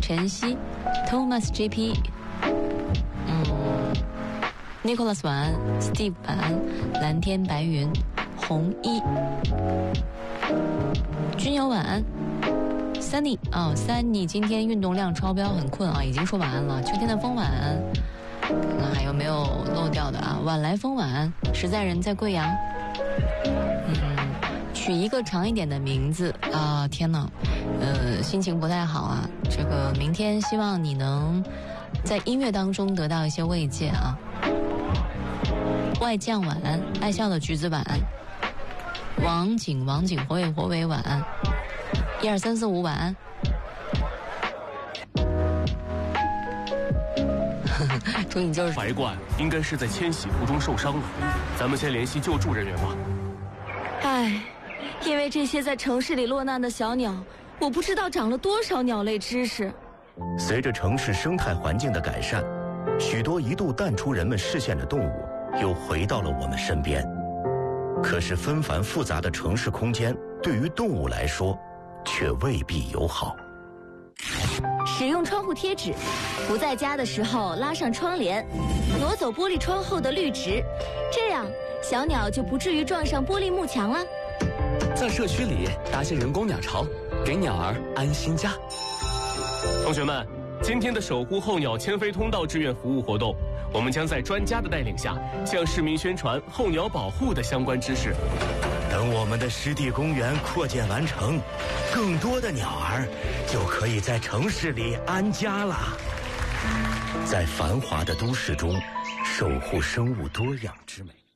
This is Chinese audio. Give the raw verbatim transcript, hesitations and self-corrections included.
晨曦 ，Thomas J P， 嗯 ，Nicholas 晚安 ，Steve 晚安，蓝天白云，红衣，君友晚安。Sunny 哦 ，Sunny 今天运动量超标，很困啊，已经说晚安了。秋天的风晚安，看看还有没有漏掉的啊？晚来风晚安，实在人在贵阳。嗯，取一个长一点的名字啊！天哪，呃，心情不太好啊。这个明天希望你能在音乐当中得到一些慰藉啊。外将晚安，爱笑的橘子晚安，王景王景火尾火尾晚安。一二三四五晚安。注意就是白冠应该是在迁徙途中受伤了，咱们先联系救助人员吧。 唉，因为这些在城市里落难的小鸟，我不知道长了多少鸟类知识。 随着城市生态环境的改善，许多一度淡出人们视线的动物又回到了我们身边。可是纷繁复杂的城市空间对于动物来说却未必友好。 使用窗户贴纸，不在家的时候拉上窗帘，挪走玻璃窗后的绿植，这样小鸟就不至于撞上玻璃幕墙了。 在社区里搭些人工鸟巢，给鸟儿安心家。 同学们，今天的守护候鸟迁飞通道志愿服务活动，我们将在专家的带领下，向市民宣传候鸟保护的相关知识。 等我们的湿地公园扩建完成，更多的鸟儿就可以在城市里安家了。在繁华的都市中，守护生物多样之美。